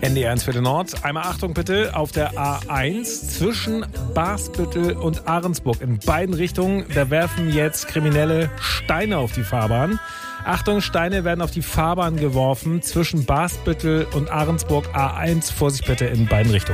NDR1 Viertel Nord. Einmal Achtung bitte auf der A1 zwischen Basbüttel und Ahrensburg. In beiden Richtungen, da werfen jetzt Kriminelle Steine auf die Fahrbahn. Achtung, Steine werden auf die Fahrbahn geworfen zwischen Basbüttel und Ahrensburg A1. Vorsicht bitte in beiden Richtungen.